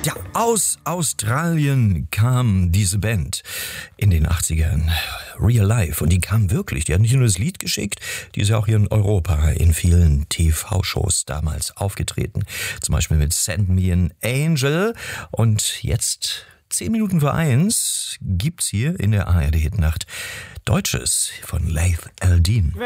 Ja, aus Australien kam diese Band in den 80ern, Real Life. Und die kam wirklich, die hat nicht nur das Lied geschickt, die ist ja auch hier in Europa in vielen TV-Shows damals aufgetreten. Zum Beispiel mit Send Me an Angel. Und jetzt 10 Minuten vor 1 gibt's hier in der ARD-Hitnacht Deutsches von Laith Al-Deen.